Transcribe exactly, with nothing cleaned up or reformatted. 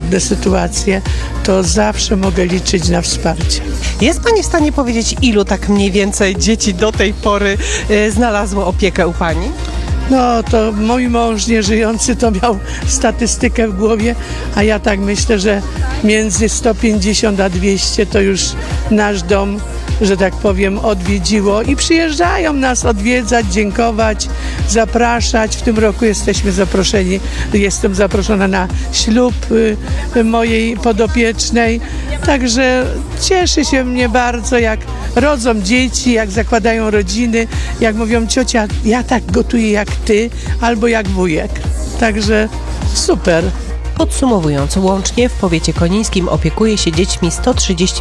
trudne sytuacje, to zawsze mogę liczyć na wsparcie. Jest Pani w stanie powiedzieć, ilu tak mniej więcej dzieci do tej pory y, znalazło opiekę u Pani? No to mój mąż nieżyjący to miał statystykę w głowie, a ja tak myślę, że między sto pięćdziesiąt a dwieście to już nasz dom, że tak powiem, odwiedziło i przyjeżdżają nas odwiedzać, dziękować, zapraszać. W tym roku jesteśmy zaproszeni, jestem zaproszona na ślub y, mojej podopiecznej, także cieszy się mnie bardzo, jak rodzą dzieci, jak zakładają rodziny, jak mówią: ciocia, ja tak gotuję jak ty, albo jak wujek. Także super. Podsumowując, łącznie w powiecie konińskim opiekuje się dziećmi sto trzydzieści